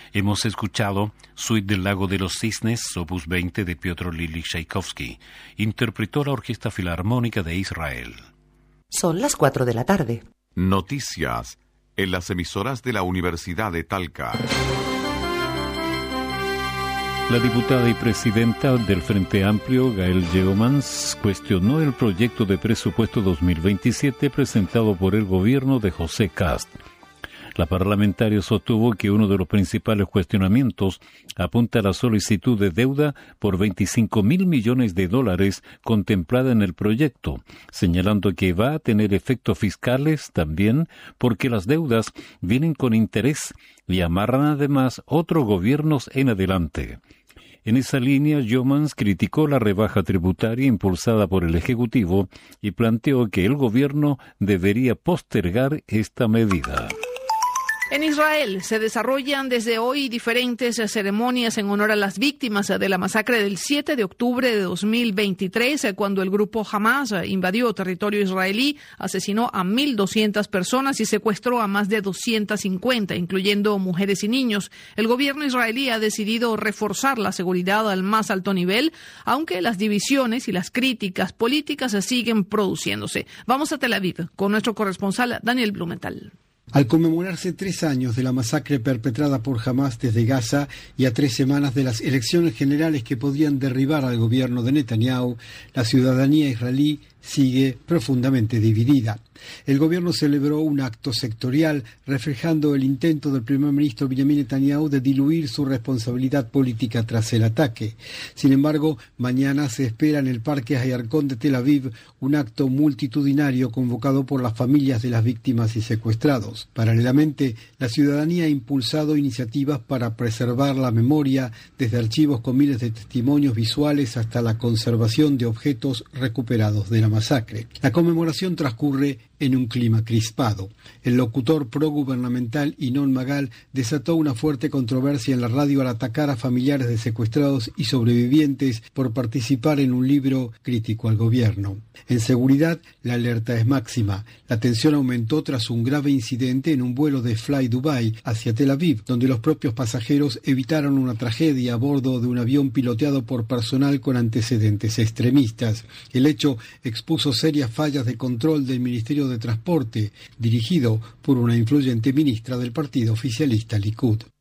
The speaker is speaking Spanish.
Hemos escuchado Suite del Lago de los Cisnes, opus 20 de Piotr Ilich Tchaikovsky. Interpretó la Orquesta Filarmónica de Israel. Son las 4 de la tarde. Noticias en las emisoras de la Universidad de Talca. La diputada y presidenta del Frente Amplio, Gael Yeomans, cuestionó el proyecto de presupuesto 2027 presentado por el gobierno de José Kast. La parlamentaria sostuvo que uno de los principales cuestionamientos apunta a la solicitud de deuda por $25.000 millones contemplada en el proyecto, señalando que va a tener efectos fiscales también porque las deudas vienen con interés y amarran además otros gobiernos en adelante. En esa línea, Yeomans criticó la rebaja tributaria impulsada por el Ejecutivo y planteó que el gobierno debería postergar esta medida. En Israel se desarrollan desde hoy diferentes ceremonias en honor a las víctimas de la masacre del 7 de octubre de 2023, cuando el grupo Hamas invadió territorio israelí, asesinó a 1.200 personas y secuestró a más de 250, incluyendo mujeres y niños. El gobierno israelí ha decidido reforzar la seguridad al más alto nivel, aunque las divisiones y las críticas políticas siguen produciéndose. Vamos a Tel Aviv con nuestro corresponsal Daniel Blumenthal. Al conmemorarse 3 años de la masacre perpetrada por Hamas desde Gaza y a 3 semanas de las elecciones generales que podían derribar al gobierno de Netanyahu, la ciudadanía israelí sigue profundamente dividida. El gobierno celebró un acto sectorial reflejando el intento del primer ministro Benjamin Netanyahu de diluir su responsabilidad política tras el ataque. Sin embargo, mañana se espera en el Parque Hayarkon de Tel Aviv un acto multitudinario convocado por las familias de las víctimas y secuestrados. Paralelamente, la ciudadanía ha impulsado iniciativas para preservar la memoria, desde archivos con miles de testimonios visuales hasta la conservación de objetos recuperados de la masacre. La conmemoración transcurre en un clima crispado. El locutor progubernamental Ynnon Magal desató una fuerte controversia en la radio al atacar a familiares de secuestrados y sobrevivientes por participar en un libro crítico al gobierno. En seguridad, la alerta es máxima. La tensión aumentó tras un grave incidente en un vuelo de Fly Dubai hacia Tel Aviv, donde los propios pasajeros evitaron una tragedia a bordo de un avión piloteado por personal con antecedentes extremistas. El hecho expuso serias fallas de control del Ministerio de Transporte, dirigido por una influyente ministra del partido oficialista Likud.